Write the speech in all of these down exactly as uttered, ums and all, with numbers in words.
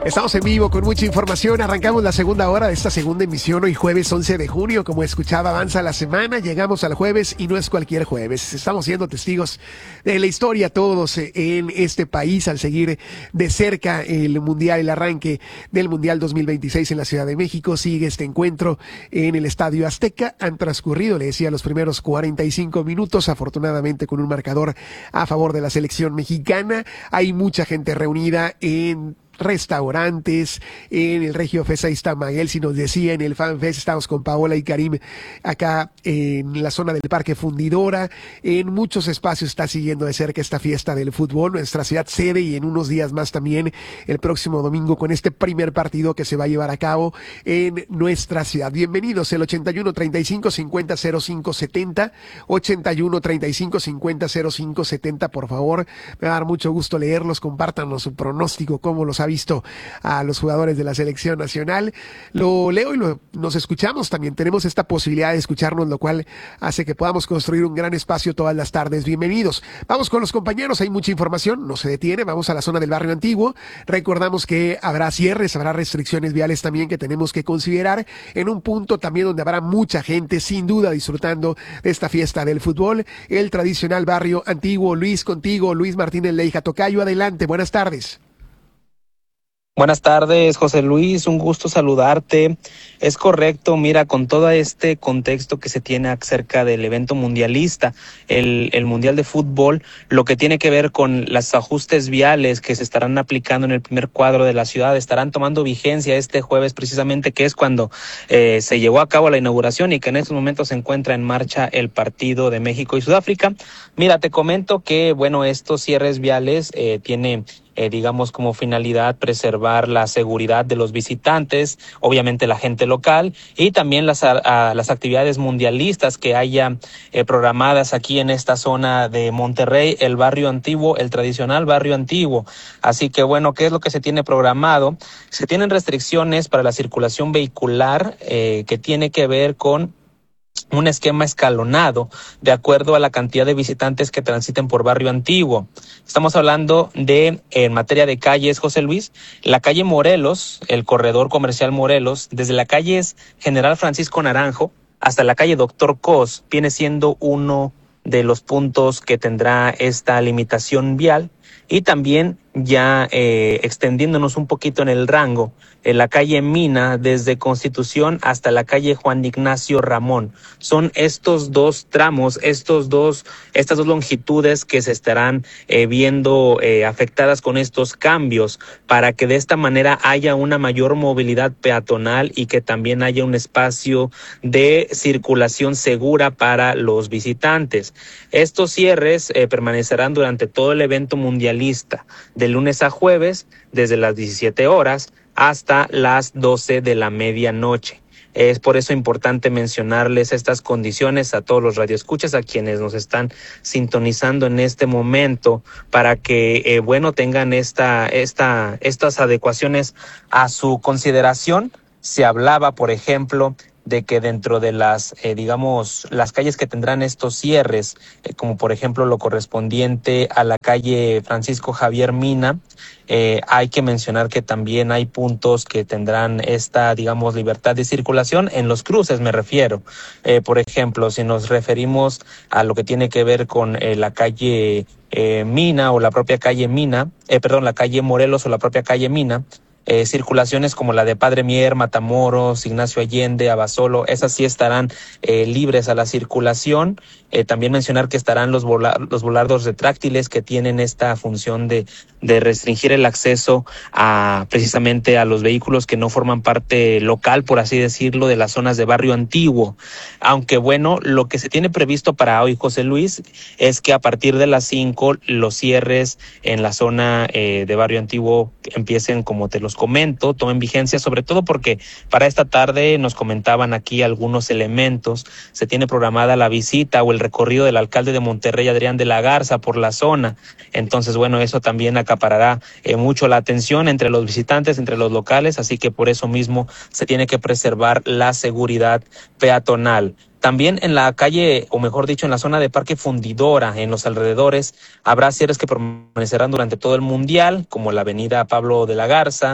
Estamos en vivo con mucha información. Arrancamos la segunda hora de esta segunda emisión hoy jueves once de junio. Como escuchaba, avanza la semana. Llegamos al jueves y no es cualquier jueves. Estamos siendo testigos de la historia todos en este país al seguir de cerca el Mundial, el arranque del Mundial dos mil veintiséis en la Ciudad de México. Sigue este encuentro en el Estadio Azteca. Han transcurrido, le decía, los primeros cuarenta y cinco minutos, afortunadamente con un marcador a favor de la selección mexicana. Hay mucha gente reunida en restaurantes, en el Regio Fest. Ahí está Maguel, si nos decía, en el Fan Fest estamos con Paola y Karim acá en la zona del Parque Fundidora. En muchos espacios está siguiendo de cerca esta fiesta del fútbol, nuestra ciudad sede, y en unos días más también el próximo domingo con este primer partido que se va a llevar a cabo en nuestra ciudad. Bienvenidos, el ochenta y uno, treinta y cinco, cincuenta, cero cinco, setenta, ochenta y uno, treinta y cinco, cincuenta, cero cinco, setenta, por favor, me va a dar mucho gusto leerlos. Compártanos su pronóstico, cómo los ha visto a los jugadores de la selección nacional. Lo leo y lo, nos escuchamos también. Tenemos esta posibilidad de escucharnos, lo cual hace que podamos construir un gran espacio todas las tardes. Bienvenidos. Vamos con los compañeros, hay mucha información, no se detiene. Vamos a la zona del Barrio Antiguo. Recordamos que habrá cierres, habrá restricciones viales también que tenemos que considerar en un punto también donde habrá mucha gente sin duda disfrutando de esta fiesta del fútbol, el tradicional Barrio Antiguo. Luis, contigo, Luis Martínez Leija. Tocayo, adelante, buenas tardes. Buenas tardes, José Luis, un gusto saludarte. Es correcto, mira, con todo este contexto que se tiene acerca del evento mundialista, el, el Mundial de Fútbol, lo que tiene que ver con los ajustes viales que se estarán aplicando en el primer cuadro de la ciudad, estarán tomando vigencia este jueves precisamente, que es cuando eh, se llevó a cabo la inauguración y que en estos momentos se encuentra en marcha el partido de México y Sudáfrica. Mira, te comento que, bueno, estos cierres viales eh, tienen... Eh, digamos como finalidad preservar la seguridad de los visitantes, obviamente la gente local, y también las, a, a, las actividades mundialistas que haya eh, programadas aquí en esta zona de Monterrey, el Barrio Antiguo, el tradicional Barrio Antiguo. Así que bueno, ¿qué es lo que se tiene programado? Se tienen restricciones para la circulación vehicular eh, que tiene que ver con un esquema escalonado de acuerdo a la cantidad de visitantes que transiten por Barrio Antiguo. Estamos hablando de, en materia de calles, José Luis, la calle Morelos, el corredor comercial Morelos, desde la calle General Francisco Naranjo hasta la calle Doctor Cos, viene siendo uno de los puntos que tendrá esta limitación vial. Y también ya eh, extendiéndonos un poquito en el rango, en la calle Mina, desde Constitución hasta la calle Juan Ignacio Ramón. Son estos dos tramos, estos dos, estas dos longitudes que se estarán eh, viendo eh, afectadas con estos cambios, para que de esta manera haya una mayor movilidad peatonal y que también haya un espacio de circulación segura para los visitantes. Estos cierres eh, permanecerán durante todo el evento mundialista, de lunes a jueves, desde las diecisiete horas hasta las doce de la medianoche. Es por eso importante mencionarles estas condiciones a todos los radioescuchas, a quienes nos están sintonizando en este momento, para que, eh, bueno, tengan esta, esta, estas adecuaciones a su consideración. Se hablaba, por ejemplo, de que dentro de las, eh, digamos, las calles que tendrán estos cierres, eh, como por ejemplo lo correspondiente a la calle Francisco Javier Mina, eh, hay que mencionar que también hay puntos que tendrán esta, digamos, libertad de circulación en los cruces, me refiero. Eh, por ejemplo, si nos referimos a lo que tiene que ver con eh, la calle eh, Mina o la propia calle Mina, eh, perdón, la calle Morelos o la propia calle Mina, Eh, circulaciones como la de Padre Mier, Matamoros, Ignacio Allende, Abasolo, esas sí estarán eh, libres a la circulación. Eh, también mencionar que estarán los, vola los volardos retráctiles, que tienen esta función de, de restringir el acceso a precisamente a los vehículos que no forman parte local, por así decirlo, de las zonas de Barrio Antiguo. Aunque bueno, lo que se tiene previsto para hoy, José Luis, es que a partir de las cinco los cierres en la zona eh, de Barrio Antiguo empiecen, como te los comento, tomen vigencia, sobre todo porque para esta tarde nos comentaban aquí algunos elementos. Se tiene programada la visita o el recorrido del alcalde de Monterrey, Adrián de la Garza, por la zona. Entonces, bueno, eso también acaparará eh, mucho la atención entre los visitantes, entre los locales, así que por eso mismo se tiene que preservar la seguridad peatonal. También en la calle, o mejor dicho, en la zona de Parque Fundidora, en los alrededores, habrá cierres que permanecerán durante todo el Mundial, como la avenida Pablo de la Garza,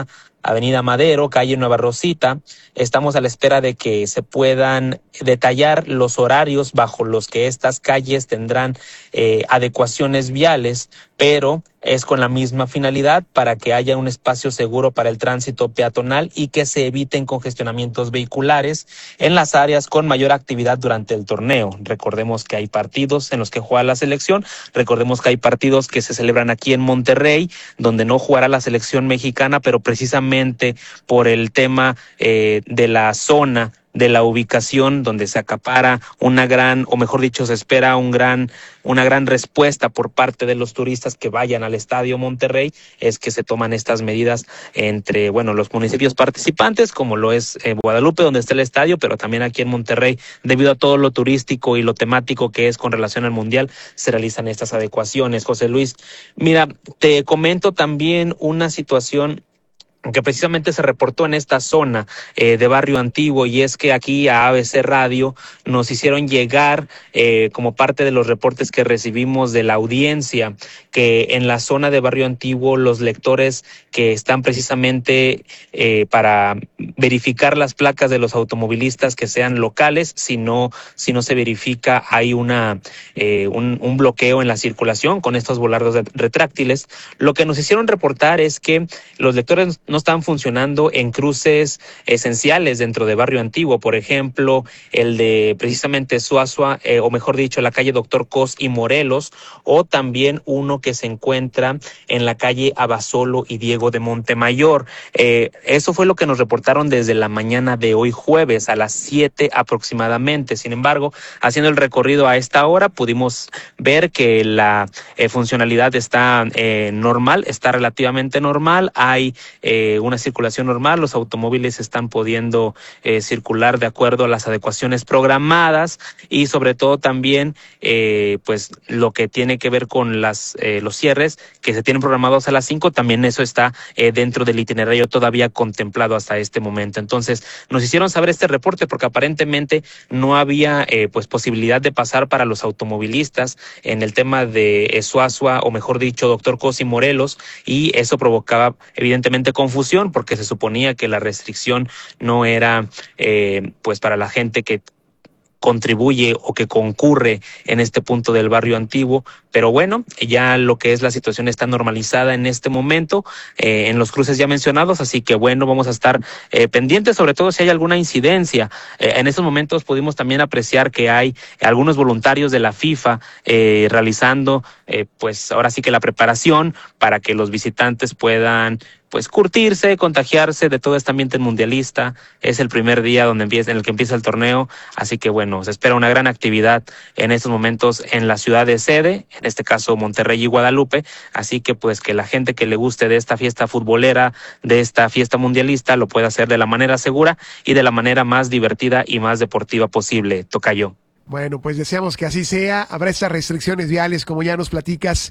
Avenida Madero, calle Nueva Rosita. Estamos a la espera de que se puedan detallar los horarios bajo los que estas calles tendrán eh, adecuaciones viales, pero es con la misma finalidad para que haya un espacio seguro para el tránsito peatonal y que se eviten congestionamientos vehiculares en las áreas con mayor actividad durante el torneo. Recordemos que hay partidos en los que juega la selección, recordemos que hay partidos que se celebran aquí en Monterrey, donde no jugará la selección mexicana, pero precisamente por el tema eh, de la zona, de la ubicación donde se acapara una gran, o mejor dicho, se espera un gran, una gran respuesta por parte de los turistas que vayan al Estadio Monterrey, es que se toman estas medidas entre, bueno, los municipios participantes, como lo es eh, Guadalupe, donde está el estadio, pero también aquí en Monterrey, debido a todo lo turístico y lo temático que es con relación al Mundial, se realizan estas adecuaciones. José Luis, mira, te comento también una situación que precisamente se reportó en esta zona eh, de Barrio Antiguo, y es que aquí a A B C Radio nos hicieron llegar eh, como parte de los reportes que recibimos de la audiencia, que en la zona de Barrio Antiguo los lectores que están precisamente eh, para verificar las placas de los automovilistas que sean locales, si no, si no se verifica hay una eh, un, un bloqueo en la circulación con estos volardos retráctiles. Lo que nos hicieron reportar es que los lectores no están funcionando en cruces esenciales dentro de Barrio Antiguo, por ejemplo, el de precisamente Suazua, eh, o mejor dicho, la calle Doctor Cos y Morelos, o también uno que se encuentra en la calle Abasolo y Diego de Montemayor. Eh, eso fue lo que nos reportaron desde la mañana de hoy jueves, a las siete aproximadamente. Sin embargo, haciendo el recorrido a esta hora, pudimos ver que la eh, funcionalidad está eh, normal, está relativamente normal, hay eh, una circulación normal, los automóviles están pudiendo eh, circular de acuerdo a las adecuaciones programadas, y sobre todo también eh, pues lo que tiene que ver con las eh, los cierres que se tienen programados a las cinco, también eso está eh, dentro del itinerario todavía contemplado hasta este momento. Entonces nos hicieron saber este reporte porque aparentemente no había eh, pues posibilidad de pasar para los automovilistas en el tema de eh, Suazua, o mejor dicho, Doctor Cos y Morelos, y eso provocaba evidentemente confusión porque se suponía que la restricción no era eh, pues para la gente que contribuye o que concurre en este punto del Barrio Antiguo, pero bueno, ya lo que es la situación está normalizada en este momento eh, en los cruces ya mencionados, así que bueno, vamos a estar eh, pendientes, sobre todo si hay alguna incidencia. Eh, en estos momentos pudimos también apreciar que hay algunos voluntarios de la FIFA eh, realizando eh, pues ahora sí que la preparación para que los visitantes puedan pues curtirse, contagiarse de todo este ambiente mundialista. Es el primer día donde empieza, en el que empieza el torneo, así que bueno, se espera una gran actividad en estos momentos en la ciudad de sede, en este caso Monterrey y Guadalupe, así que pues que la gente que le guste de esta fiesta futbolera, de esta fiesta mundialista, lo pueda hacer de la manera segura y de la manera más divertida y más deportiva posible. Tocayo. Bueno, pues deseamos que así sea. Habrá estas restricciones viales, como ya nos platicas,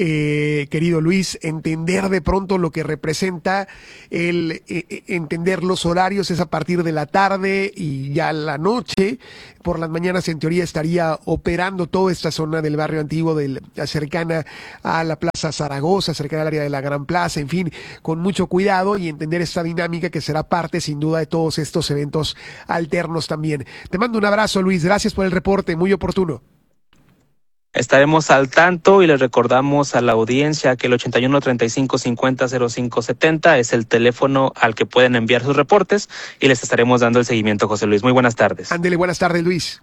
eh, querido Luis, entender de pronto lo que representa el eh, entender los horarios es a partir de la tarde y ya la noche. Por las mañanas, en teoría, estaría operando toda esta zona del Barrio Antiguo, del, cercana a la Plaza Zaragoza, cercana al área de la Gran Plaza, en fin, con mucho cuidado y entender esta dinámica que será parte, sin duda, de todos estos eventos alternos también. Te mando un abrazo, Luis. Gracias por el reporte, muy oportuno. Estaremos al tanto y les recordamos a la audiencia que el ochenta y uno, treinta y cinco, cincuenta, cero cinco setenta es el teléfono al que pueden enviar sus reportes y les estaremos dando el seguimiento, José Luis. Muy buenas tardes. Ándele, buenas tardes, Luis.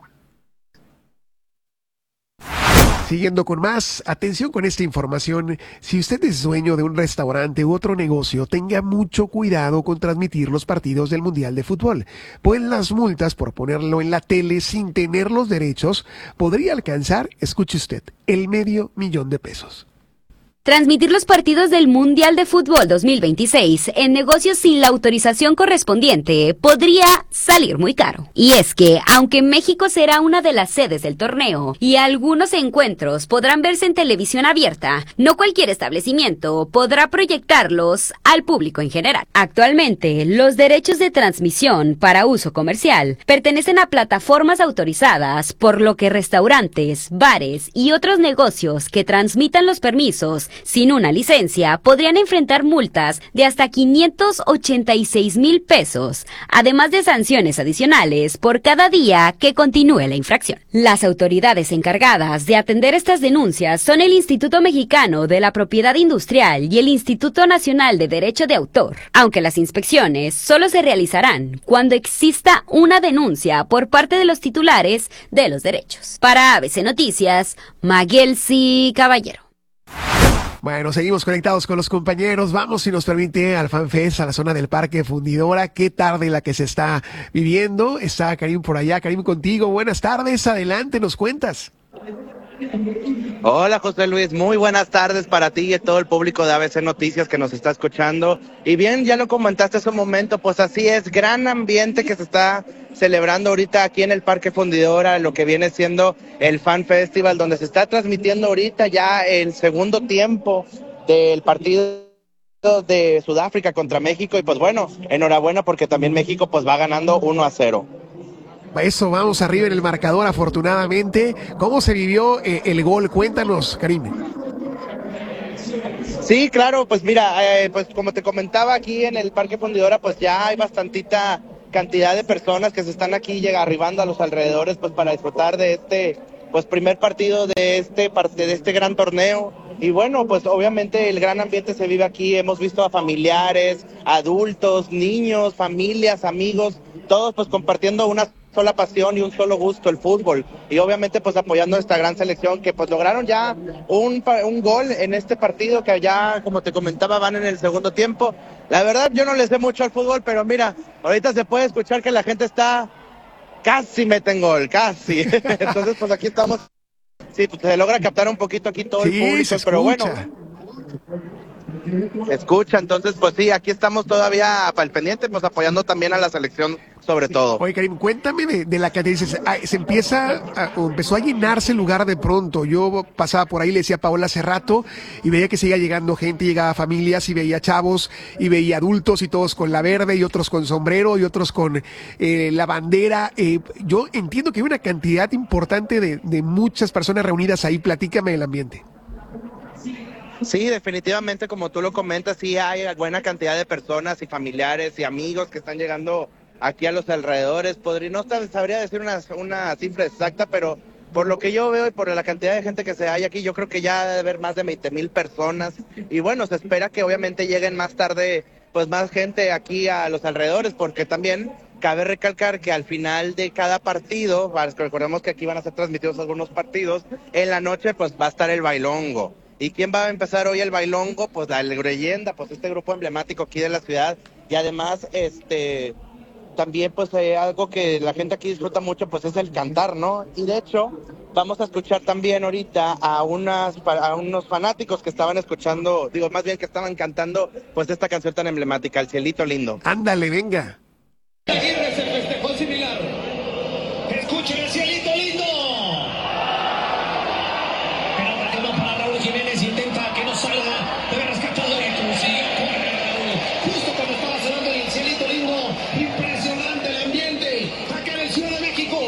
Siguiendo con más, atención con esta información. Si usted es dueño de un restaurante u otro negocio, tenga mucho cuidado con transmitir los partidos del Mundial de Fútbol, pues las multas por ponerlo en la tele sin tener los derechos podría alcanzar, escuche usted, el medio millón de pesos. Transmitir los partidos del Mundial de Fútbol dos mil veintiséis en negocios sin la autorización correspondiente podría salir muy caro. Y es que, aunque México será una de las sedes del torneo y algunos encuentros podrán verse en televisión abierta, no cualquier establecimiento podrá proyectarlos al público en general. Actualmente, los derechos de transmisión para uso comercial pertenecen a plataformas autorizadas, por lo que restaurantes, bares y otros negocios que transmitan los permisos sin una licencia podrían enfrentar multas de hasta quinientos ochenta y seis mil pesos, además de sanciones adicionales por cada día que continúe la infracción. Las autoridades encargadas de atender estas denuncias son el Instituto Mexicano de la Propiedad Industrial y el Instituto Nacional de Derecho de Autor, aunque las inspecciones solo se realizarán cuando exista una denuncia por parte de los titulares de los derechos. Para A B C Noticias, Maguelsi Caballero. Bueno, seguimos conectados con los compañeros. Vamos, si nos permite, al FanFest, a la zona del Parque Fundidora. Qué tarde la que se está viviendo. Está Karim por allá. Karim, contigo. Buenas tardes. Adelante, nos cuentas. Hola José Luis, muy buenas tardes para ti y todo el público de A B C Noticias que nos está escuchando. Y bien, ya lo comentaste hace un momento, pues así es, gran ambiente que se está celebrando ahorita aquí en el Parque Fundidora, lo que viene siendo el Fan Festival, donde se está transmitiendo ahorita ya el segundo tiempo del partido de Sudáfrica contra México. Y pues bueno, enhorabuena porque también México pues va ganando uno a cero. Eso, vamos arriba en el marcador, afortunadamente. ¿Cómo se vivió eh, el gol? Cuéntanos, Karim. Sí, claro, pues mira, eh, pues como te comentaba, aquí en el Parque Fundidora, pues ya hay bastantita cantidad de personas que se están aquí llega, arribando a los alrededores, pues para disfrutar de este, pues primer partido de este, de este gran torneo. Y bueno, pues obviamente el gran ambiente se vive aquí. Hemos visto a familiares, adultos, niños, familias, amigos, todos pues compartiendo una sola pasión y un solo gusto, el fútbol, y obviamente pues apoyando a esta gran selección que pues lograron ya un, un gol en este partido que ya, como te comentaba, van en el segundo tiempo. La verdad yo no le sé mucho al fútbol, pero mira, ahorita se puede escuchar que la gente está casi meten gol, casi. Entonces pues aquí estamos, sí, pues se logra captar un poquito aquí todo sí, el público, pero bueno, escucha, entonces pues sí, aquí estamos todavía para el pendiente, pues apoyando también a la selección sobre todo. Oye, Karim, cuéntame de, de la cantidad. Dices, ah, se empieza, a, empezó a llenarse el lugar de pronto. Yo pasaba por ahí, le decía a Paola hace rato, y veía que seguía llegando gente, llegaba familias, y veía chavos, y veía adultos, y todos con la verde, y otros con sombrero, y otros con eh, la bandera. Eh, yo entiendo que hay una cantidad importante de, de muchas personas reunidas ahí. Platícame del ambiente. Sí, definitivamente, como tú lo comentas, sí hay buena cantidad de personas y familiares y amigos que están llegando aquí a los alrededores. Podría, no sabría decir una, una cifra exacta, pero por lo que yo veo y por la cantidad de gente que se hay aquí, yo creo que ya debe haber más de veinte mil personas. Y bueno, se espera que obviamente lleguen más tarde, pues más gente aquí a los alrededores, porque también cabe recalcar que al final de cada partido, recordemos que aquí van a ser transmitidos algunos partidos, en la noche pues va a estar el bailongo. ¿Y quién va a empezar hoy el bailongo? Pues la leyenda, pues este grupo emblemático aquí de la ciudad. Y además, este... también pues eh, algo que la gente aquí disfruta mucho pues es el cantar, ¿no? Y de hecho vamos a escuchar también ahorita a unas a unos fanáticos que estaban escuchando, digo más bien que estaban cantando pues esta canción tan emblemática, El Cielito Lindo. Ándale, venga. Aguirre se festejó similar. Escuchen El Cielito Lindo. Pelota que va para Raúl Jiménez, intenta que no salga, debe rescatar y consigue correr Raúl. Justo cuando estaba sonando El Cielito Lindo, impresionante el ambiente acá en el Ciudad de México.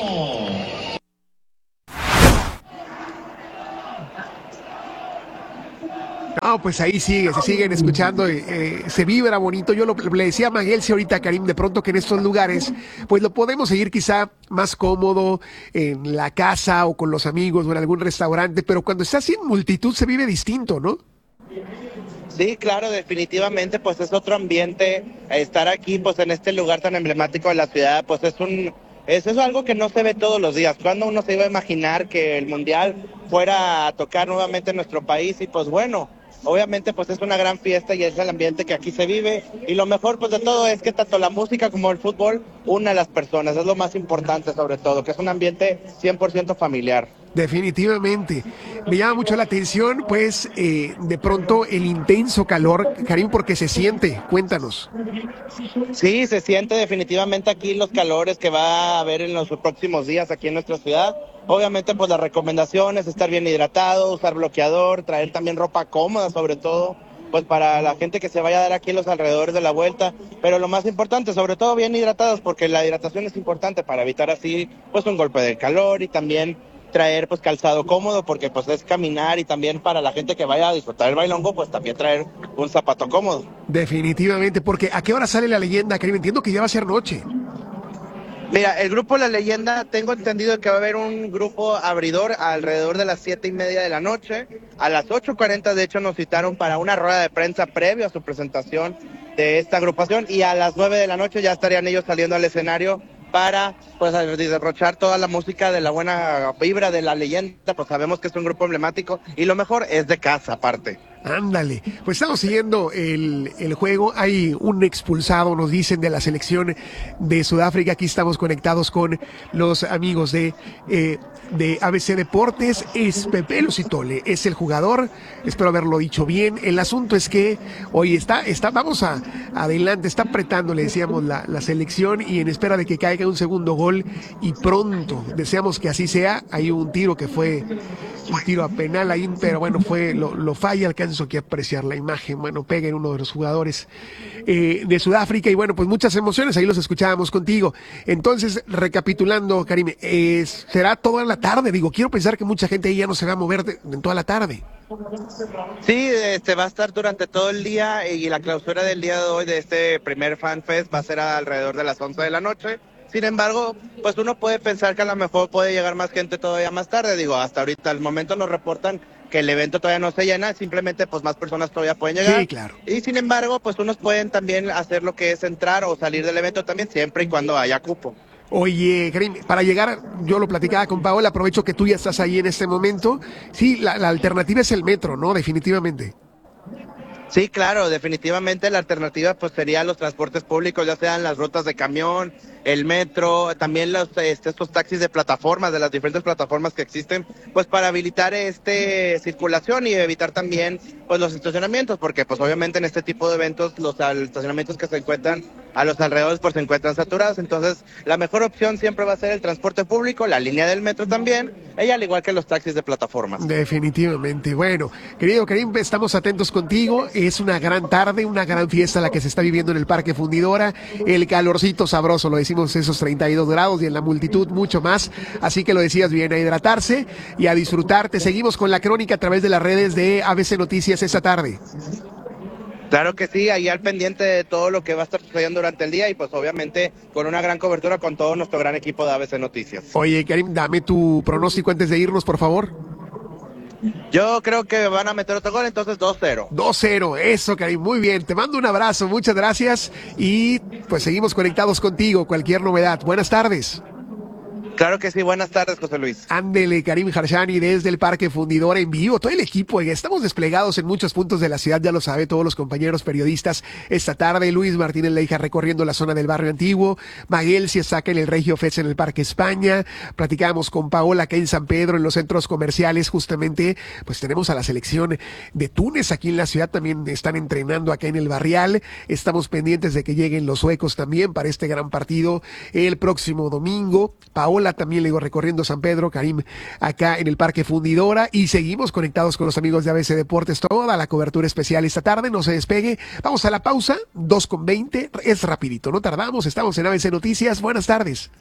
No, pues ahí sigue, se siguen escuchando, eh, se vibra bonito. Yo lo, le decía a Maguelsi ahorita, Karim, de pronto que en estos lugares, pues lo podemos seguir quizá más cómodo en la casa o con los amigos o en algún restaurante, pero cuando está así en multitud se vive distinto, ¿no? Sí, claro, definitivamente, pues es otro ambiente. Estar aquí, pues en este lugar tan emblemático de la ciudad, pues es un... Eso es algo que no se ve todos los días. ¿Cuándo uno se iba a imaginar que el Mundial fuera a tocar nuevamente en nuestro país? Y pues bueno, obviamente pues es una gran fiesta y es el ambiente que aquí se vive. Y lo mejor pues de todo es que tanto la música como el fútbol une a las personas. Es lo más importante sobre todo, que es un ambiente cien por ciento familiar. Definitivamente. Me llama mucho la atención, pues, eh, de pronto el intenso calor, Karim, porque se siente. Cuéntanos. Sí, se siente definitivamente aquí los calores que va a haber en los próximos días aquí en nuestra ciudad. Obviamente, pues las recomendaciones, estar bien hidratado, usar bloqueador, traer también ropa cómoda sobre todo, pues para la gente que se vaya a dar aquí en los alrededores de la vuelta. Pero lo más importante, sobre todo bien hidratados, porque la hidratación es importante para evitar así, pues un golpe de calor y también traer pues calzado cómodo, porque pues es caminar, y también para la gente que vaya a disfrutar el bailongo, pues también traer un zapato cómodo. Definitivamente, porque ¿a qué hora sale la leyenda, Karim? Entiendo que ya va a ser noche. Mira, el grupo La Leyenda, tengo entendido que va a haber un grupo abridor alrededor de las siete y media de la noche. A las ocho cuarenta, de hecho, nos citaron para una rueda de prensa previo a su presentación de esta agrupación, y a las nueve de la noche ya estarían ellos saliendo al escenario para pues derrochar toda la música de la buena vibra de La Leyenda. Pues sabemos que es un grupo emblemático, y lo mejor es de casa aparte. Ándale, pues estamos siguiendo el, el juego. Hay un expulsado, nos dicen, de la selección de Sudáfrica. Aquí estamos conectados con los amigos de, eh, de A B C Deportes. Es Pepe Lucitole, es el jugador. Espero haberlo dicho bien. El asunto es que hoy está, está vamos a adelante, está apretando, le decíamos, la, la selección, y en espera de que caiga un segundo gol, y pronto. Deseamos que así sea. Hay un tiro que fue un tiro a penal ahí, pero bueno, fue lo, lo falla, alcanzo que apreciar la imagen, bueno, pega en uno de los jugadores eh, de Sudáfrica, y bueno, pues muchas emociones, ahí los escuchábamos contigo. Entonces, recapitulando, Karim, eh, será toda la tarde, digo, quiero pensar que mucha gente ahí ya no se va a mover de, en toda la tarde. Sí, este va a estar durante todo el día, y la clausura del día de hoy de este primer Fan Fest va a ser alrededor de las once de la noche. Sin embargo, pues uno puede pensar que a lo mejor puede llegar más gente todavía más tarde. Digo, hasta ahorita, al momento nos reportan que el evento todavía no se llena, simplemente pues más personas todavía pueden llegar. Sí, claro. Y sin embargo, pues unos pueden también hacer lo que es entrar o salir del evento también, siempre y cuando haya cupo. Oye, Karim, para llegar, yo lo platicaba con Paola, aprovecho que tú ya estás ahí en este momento. Sí, la, la alternativa es el metro, ¿no? Definitivamente. Sí, claro, definitivamente la alternativa pues sería los transportes públicos, ya sean las rutas de camión, el metro, también los este, estos taxis de plataformas, de las diferentes plataformas que existen, pues para habilitar este circulación y evitar también pues los estacionamientos, porque pues obviamente en este tipo de eventos los estacionamientos que se encuentran a los alrededores pues se encuentran saturados. Entonces la mejor opción siempre va a ser el transporte público, la línea del metro también, y al igual que los taxis de plataformas. Definitivamente. Bueno, querido Karim, estamos atentos contigo. Es una gran tarde, una gran fiesta la que se está viviendo en el Parque Fundidora. El calorcito sabroso, lo decimos, esos treinta y dos grados, y en la multitud mucho más. Así que lo decías bien, a hidratarse y a disfrutarte. Seguimos con la crónica a través de las redes de A B C Noticias esta tarde. Claro que sí, ahí al pendiente de todo lo que va a estar sucediendo durante el día, y pues obviamente con una gran cobertura con todo nuestro gran equipo de A B C Noticias. Oye, Karim, dame tu pronóstico antes de irnos, por favor. Yo creo que van a meter otro gol, entonces dos cero. dos cero, eso, Karim, muy bien. Te mando un abrazo, muchas gracias, y pues seguimos conectados contigo. Cualquier novedad. Buenas tardes. Claro que sí, buenas tardes, José Luis. Ándele, Karim Harshani desde el Parque Fundidora en vivo, todo el equipo, estamos desplegados en muchos puntos de la ciudad, ya lo sabe, todos los compañeros periodistas. Esta tarde, Luis Martínez Leija recorriendo la zona del barrio antiguo, Maguel se saca en el Regio Fest en el Parque España, platicamos con Paola acá en San Pedro, en los centros comerciales, justamente, pues tenemos a la selección de Túnez aquí en la ciudad, también están entrenando acá en el Barrial, estamos pendientes de que lleguen los suecos también para este gran partido el próximo domingo. Paola también, le digo, recorriendo San Pedro, Karim acá en el Parque Fundidora, y seguimos conectados con los amigos de A B C Deportes, toda la cobertura especial esta tarde, no se despegue, vamos a la pausa, dos con veinte, es rapidito, no tardamos, estamos en A B C Noticias, buenas tardes.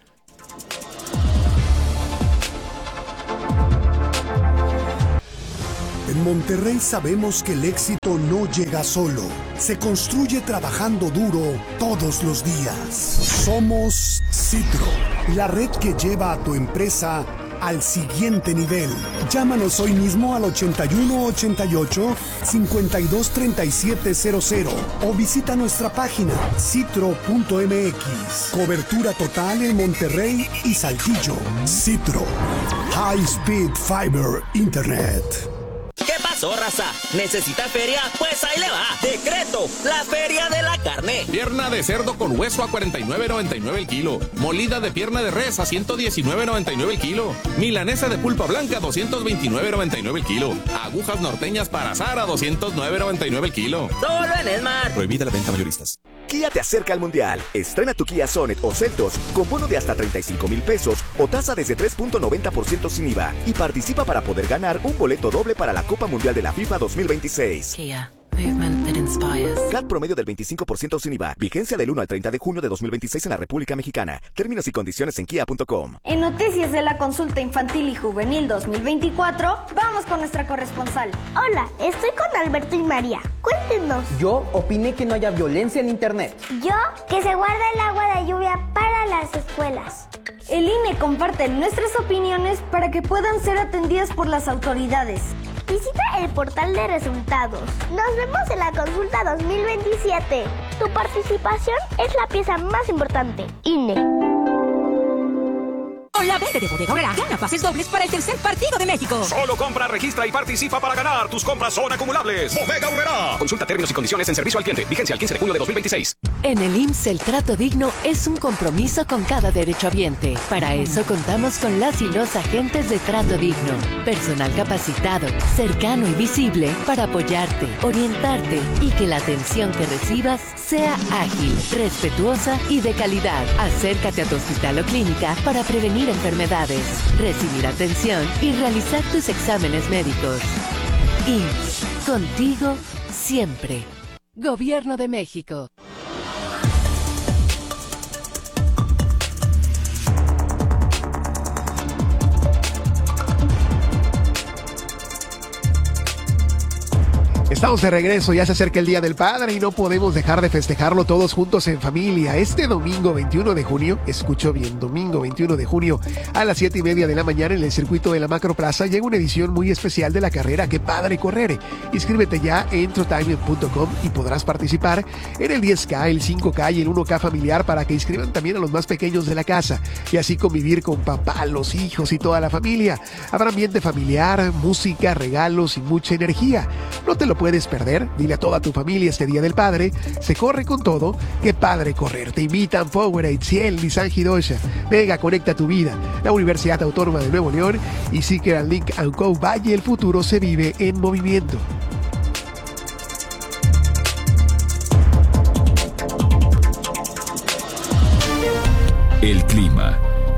En Monterrey sabemos que el éxito no llega solo, se construye trabajando duro todos los días. Somos Citro, la red que lleva a tu empresa al siguiente nivel. Llámanos hoy mismo al ochenta y uno ochenta y ocho cincuenta y dos treinta y siete cero cero o visita nuestra página citro punto m x. Cobertura total en Monterrey y Saltillo. Citro, High Speed Fiber Internet. ¿Qué pasó, raza? ¿Necesita feria? Pues ahí le va. Decreto, la feria de la carne. Pierna de cerdo con hueso a cuarenta y nueve noventa y nueve el kilo. Molida de pierna de res a ciento diecinueve noventa y nueve el kilo. Milanesa de pulpa blanca a doscientos veintinueve noventa y nueve el kilo. Agujas norteñas para asar a doscientos nueve noventa y nueve el kilo. Solo en Esmar. Prohibida la venta mayoristas. Kia te acerca al Mundial. Estrena tu Kia Sonet o Seltos con bono de hasta treinta y cinco mil pesos o tasa desde tres punto noventa por ciento sin I V A. Y participa para poder ganar un boleto doble para la Copa Mundial de la FIFA dos mil veintiséis. Kia, movement that inspires. C A T promedio del veinticinco por ciento sin I V A. Vigencia del uno al treinta de junio de dos mil veintiséis en la República Mexicana. Términos y condiciones en kia punto com. En noticias de la consulta infantil y juvenil dos mil veinticuatro, vamos con nuestra corresponsal. Hola, estoy con Alberto y María. Cuéntenos. Yo opiné que no haya violencia en internet. Yo, que se guarda el agua de lluvia para las escuelas. El I N E comparte nuestras opiniones para que puedan ser atendidas por las autoridades. Visita el portal de resultados. Nos vemos en la consulta dos mil veintisiete. Tu participación es la pieza más importante. I N E. Con la venta de Bodega Aurrerá, gana pases dobles para el tercer partido de México. Solo compra, registra y participa para ganar. Tus compras son acumulables. Bodega Aurrerá. Consulta términos y condiciones en servicio al cliente. Vigencia el quince de junio de dos mil veintiséis. En el I M S S el trato digno es un compromiso con cada derechohabiente. Para eso contamos con las y los agentes de trato digno. Personal capacitado, cercano y visible para apoyarte, orientarte y que la atención que recibas sea ágil, respetuosa y de calidad. Acércate a tu hospital o clínica para prevenir enfermedades, recibir atención y realizar tus exámenes médicos. I M S S, contigo siempre. Gobierno de México. Estamos de regreso, ya se acerca el Día del Padre y no podemos dejar de festejarlo todos juntos en familia. Este domingo veintiuno de junio, escucho bien, domingo veintiuno de junio a las siete y media de la mañana en el circuito de la Macroplaza llega una edición muy especial de la carrera Qué Padre Correr. Inscríbete ya en trotime punto com y podrás participar en el diez K, el cinco K y el uno K familiar para que inscriban también a los más pequeños de la casa y así convivir con papá, los hijos y toda la familia. Habrá ambiente familiar, música, regalos y mucha energía. No te lo puedes perder, dile a toda tu familia este Día del Padre, se corre con todo, Qué Padre Correr. Te invitan Powerade, Ciel, Nissan Hidosha, Vega Conecta tu Vida, la Universidad Autónoma de Nuevo León y Seeker and Link and Co. Valle, el futuro se vive en movimiento. El clima.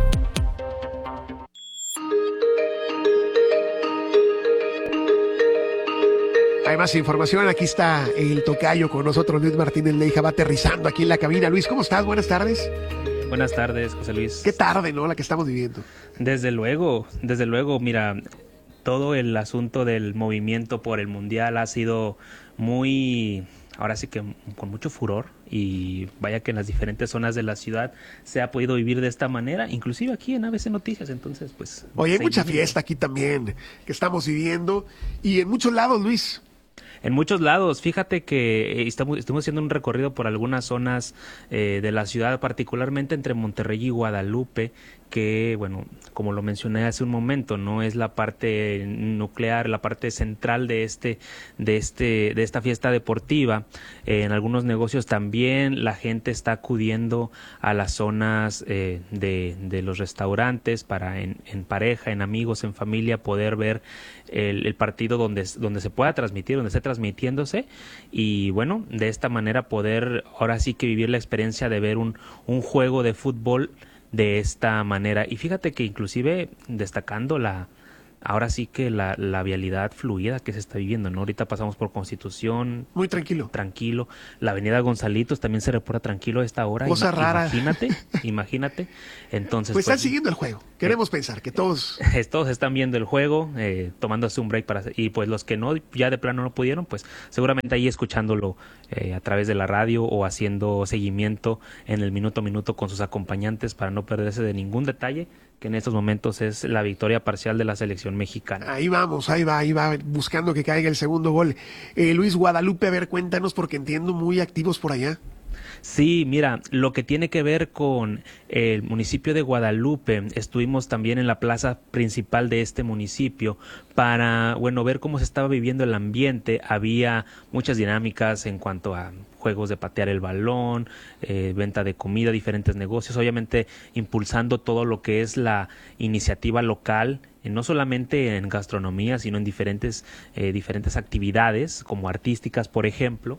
Hay más información, aquí está el tocayo con nosotros, Luis Martínez Leija, va aterrizando aquí en la cabina. Luis, ¿cómo estás? Buenas tardes. Buenas tardes, José Luis. Qué tarde, ¿no? La que estamos viviendo. Desde luego, desde luego, mira, todo el asunto del movimiento por el Mundial ha sido muy, ahora sí que con mucho furor, y vaya que en las diferentes zonas de la ciudad se ha podido vivir de esta manera, inclusive aquí en A B C Noticias, entonces pues... Oye, hay mucha fiesta aquí también que estamos viviendo y en muchos lados, Luis. En muchos lados, fíjate que estamos, estamos haciendo un recorrido por algunas zonas eh, de la ciudad, particularmente entre Monterrey y Guadalupe, que, bueno, como lo mencioné hace un momento, no es la parte nuclear, la parte central de este, de este, de esta fiesta deportiva. Eh, en algunos negocios también la gente está acudiendo a las zonas eh, de, de los restaurantes para en, en pareja, en amigos, en familia poder ver el, el partido donde, donde se pueda transmitir, donde esté transmitiéndose, y bueno, de esta manera poder ahora sí que vivir la experiencia de ver un, un juego de fútbol de esta manera. Y fíjate que inclusive destacando la ahora sí que la, la vialidad fluida que se está viviendo, ¿no? Ahorita pasamos por Constitución. Muy tranquilo. Tranquilo. La avenida Gonzalitos también se reporta tranquilo a esta hora. Cosa Ima- rara. Imagínate, imagínate. Entonces, pues, pues están siguiendo el juego. Queremos eh, pensar que todos... Todos están viendo el juego, eh, tomándose un break para... Y pues los que no, ya de plano no pudieron, pues seguramente ahí escuchándolo eh, a través de la radio o haciendo seguimiento en el minuto a minuto con sus acompañantes para no perderse de ningún detalle, que en estos momentos es la victoria parcial de la selección mexicana. Ahí vamos, ahí va, ahí va, buscando que caiga el segundo gol. Eh, Luis, Guadalupe, a ver, cuéntanos, porque entiendo muy activos por allá. Sí, mira, lo que tiene que ver con el municipio de Guadalupe, estuvimos también en la plaza principal de este municipio para, bueno, ver cómo se estaba viviendo el ambiente. Había muchas dinámicas en cuanto a juegos de patear el balón, eh, venta de comida, diferentes negocios, obviamente impulsando todo lo que es la iniciativa local, eh, no solamente en gastronomía, sino en diferentes, eh, diferentes actividades como artísticas, por ejemplo.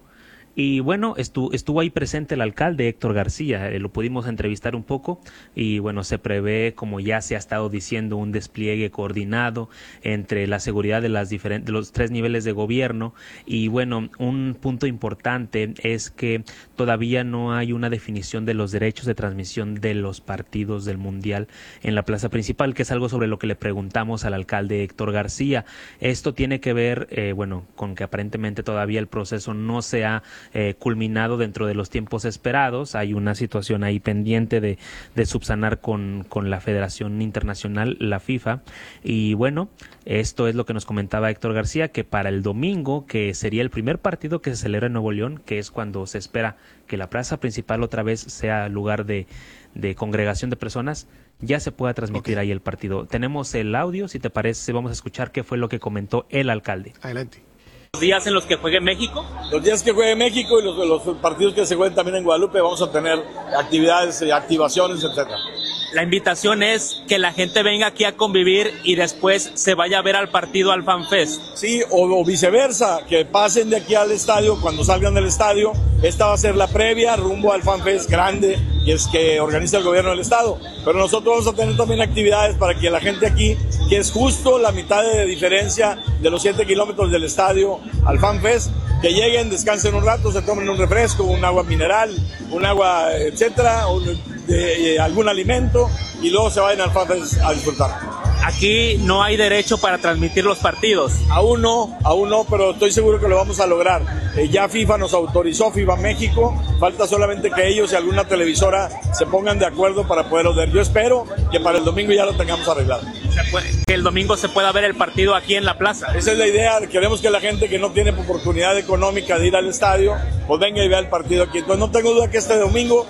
Y bueno, estuvo, estuvo ahí presente el alcalde Héctor García, eh, lo pudimos entrevistar un poco y bueno, se prevé, como ya se ha estado diciendo, un despliegue coordinado entre la seguridad de, las diferentes, de los tres niveles de gobierno y bueno, un punto importante es que todavía no hay una definición de los derechos de transmisión de los partidos del Mundial en la plaza principal, que es algo sobre lo que le preguntamos al alcalde Héctor García. Esto tiene que ver, eh, bueno, con que aparentemente todavía el proceso no se ha Eh, culminado dentro de los tiempos esperados. Hay una situación ahí pendiente de, de subsanar con, con la Federación Internacional, la FIFA. Y bueno, esto es lo que nos comentaba Héctor García, que para el domingo, que sería el primer partido que se celebra en Nuevo León, que es cuando se espera que la plaza principal otra vez sea lugar de, de congregación de personas, ya se pueda transmitir okay. ahí el partido. Tenemos el audio, si te parece, vamos a escuchar qué fue lo que comentó el alcalde. Adelante. Los días en los que juegue México. Los días que juegue México y los, los partidos que se jueguen también en Guadalupe, vamos a tener actividades, activaciones, etcétera. La invitación es que la gente venga aquí a convivir y después se vaya a ver al partido al FanFest. Sí, o, o viceversa, que pasen de aquí al estadio, cuando salgan del estadio, esta va a ser la previa rumbo al FanFest grande, y es que organiza el gobierno del estado. Pero nosotros vamos a tener también actividades para que la gente aquí, que es justo la mitad de diferencia de los siete kilómetros del estadio al FanFest, que lleguen, descansen un rato, se tomen un refresco, un agua mineral, un agua, etcétera, un, de, eh, algún alimento, y luego se vayan al FanFest a disfrutar. Aquí no hay derecho para transmitir los partidos. Aún no, aún no, pero estoy seguro que lo vamos a lograr. Eh, ya FIFA nos autorizó, FIFA México, falta solamente que ellos y alguna televisora se pongan de acuerdo para poderlo ver. Yo espero que para el domingo ya lo tengamos arreglado. Se puede, que el domingo se pueda ver el partido aquí en la plaza. Esa es la idea, queremos que la gente que no tiene oportunidad económica de ir al estadio, pues venga y vea el partido aquí. Entonces no tengo duda que este domingo...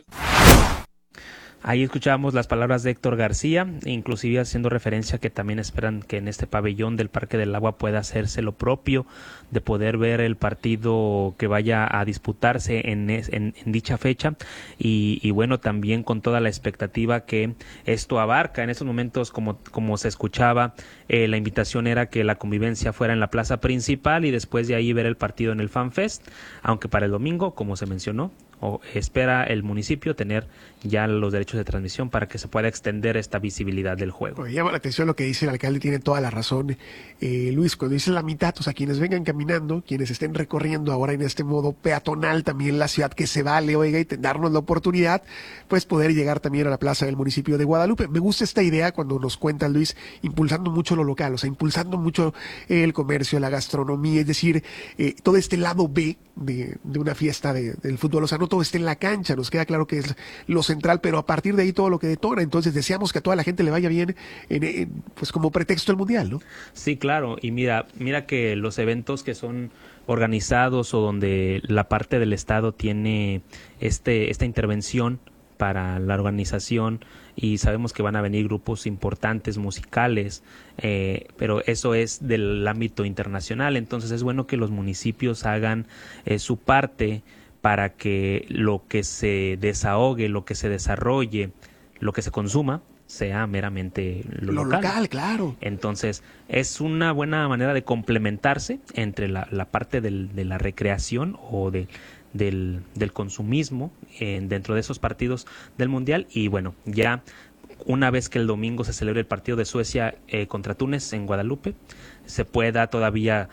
Ahí escuchábamos las palabras de Héctor García, inclusive haciendo referencia que también esperan que en este pabellón del Parque del Agua pueda hacerse lo propio, de poder ver el partido que vaya a disputarse en, en, en dicha fecha y, y bueno, también con toda la expectativa que esto abarca. En estos momentos, como, como se escuchaba, eh, la invitación era que la convivencia fuera en la plaza principal y después de ahí ver el partido en el FanFest, aunque para el domingo, como se mencionó, o espera el municipio tener ya los derechos de transmisión para que se pueda extender esta visibilidad del juego. Me llama la atención lo que dice el alcalde, tiene toda la razón. Eh, Luis, cuando dice la mitad, o sea, quienes vengan caminando, quienes estén recorriendo ahora en este modo peatonal también la ciudad, que se vale, oiga, y darnos la oportunidad, pues poder llegar también a la plaza del municipio de Guadalupe. Me gusta esta idea cuando nos cuenta Luis, impulsando mucho lo local, o sea, impulsando mucho el comercio, la gastronomía, es decir, eh, todo este lado B de, de una fiesta de, del fútbol, o sea, no todo está en la cancha, nos queda claro que es lo central, pero a partir de ahí todo lo que detona. Entonces deseamos que a toda la gente le vaya bien en, en, pues como pretexto el mundial, ¿no? Sí, claro, y mira, mira que los eventos que son organizados o donde la parte del Estado tiene este esta intervención para la organización, y sabemos que van a venir grupos importantes musicales, eh, pero eso es del ámbito internacional, entonces es bueno que los municipios hagan eh, su parte para que lo que se desahogue, lo que se desarrolle, lo que se consuma, sea meramente lo, lo local. local, claro. Entonces, es una buena manera de complementarse entre la, la parte del, de la recreación o de, del, del consumismo eh, dentro de esos partidos del Mundial. Y bueno, ya una vez que el domingo se celebre el partido de Suecia eh, contra Túnez en Guadalupe, se pueda todavía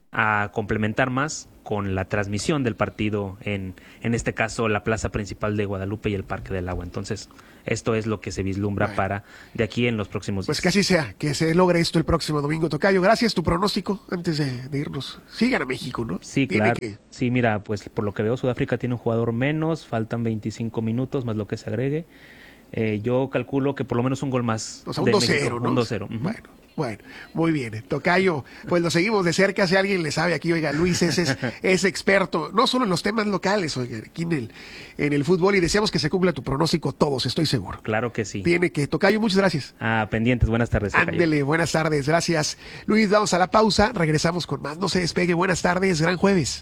a complementar más con la transmisión del partido en, en este caso la plaza principal de Guadalupe y el Parque del Agua. Entonces, esto es lo que se vislumbra bueno. para de aquí en los próximos días. Pues que así sea, que se logre esto el próximo domingo. Tocayo, gracias. Tu pronóstico antes de, de irnos. Sigan a México, ¿no? Sí, Tiene claro. Que... Sí, mira, pues por lo que veo Sudáfrica tiene un jugador menos, faltan veinticinco minutos más lo que se agregue. Eh, yo calculo que por lo menos un gol más. O sea, un dos cero, ¿no? Un dos cero. Uh-huh. Bueno. Bueno, muy bien. Tocayo, pues lo seguimos de cerca. Si alguien le sabe aquí, oiga, Luis es, es, es experto, no solo en los temas locales, oiga, aquí en el, en el fútbol, y deseamos que se cumpla tu pronóstico todos, estoy seguro. Claro que sí. Tiene que, Tocayo, muchas gracias. Ah, pendientes, buenas tardes. Ándele, buenas tardes, gracias. Luis, vamos a la pausa, regresamos con más. No se despegue, buenas tardes, gran jueves.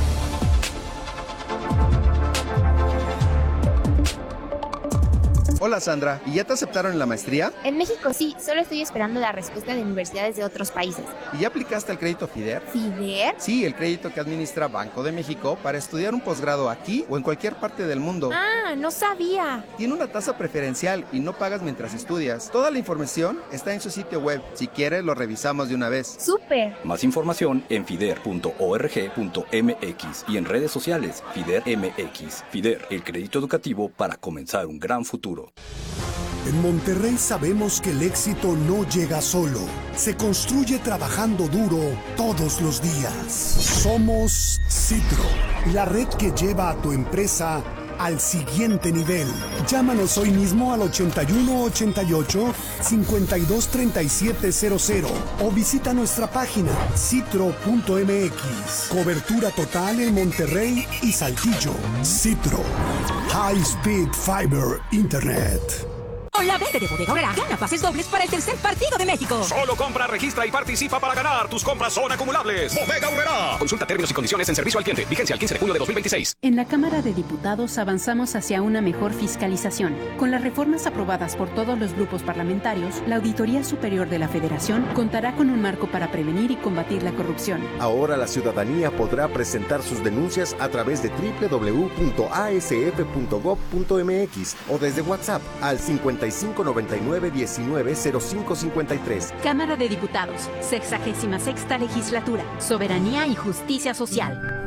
Hola. Hola Sandra, ¿y ya te aceptaron en la maestría? En México sí, solo estoy esperando la respuesta de universidades de otros países. ¿Y ya aplicaste el crédito FIDER? ¿FIDER? Sí, el crédito que administra Banco de México para estudiar un posgrado aquí o en cualquier parte del mundo. Ah, no sabía. Tiene una tasa preferencial y no pagas mientras estudias. Toda la información está en su sitio web. Si quieres, lo revisamos de una vez. ¡Súper! Más información en fider punto org punto m x y en redes sociales FIDER M X. FIDER, el crédito educativo para comenzar un gran futuro. En Monterrey sabemos que el éxito no llega solo, se construye trabajando duro todos los días. Somos Citro, la red que lleva a tu empresa al siguiente nivel. Llámanos hoy mismo al ochenta y uno ochenta y ocho, cincuenta y dos treinta y siete cero cero o visita nuestra página citro punto m x. Cobertura total en Monterrey y Saltillo. Citro, High Speed Fiber Internet. Con la verde de Bodega Aurrerá, gana pases dobles para el tercer partido de México. Solo compra, registra y participa para ganar. Tus compras son acumulables. Bodega Aurrerá. Consulta términos y condiciones en servicio al cliente. Vigencia el quince de junio de dos mil veintiséis. En la Cámara de Diputados avanzamos hacia una mejor fiscalización. Con las reformas aprobadas por todos los grupos parlamentarios, la Auditoría Superior de la Federación contará con un marco para prevenir y combatir la corrupción. Ahora la ciudadanía podrá presentar sus denuncias a través de doble u doble u doble u punto a s f punto gob punto m x o desde WhatsApp al cincuenta y cinco noventa y nueve diecinueve cero cinco cincuenta y tres. Cámara de Diputados, sexagésima sexta legislatura, Soberanía y Justicia Social.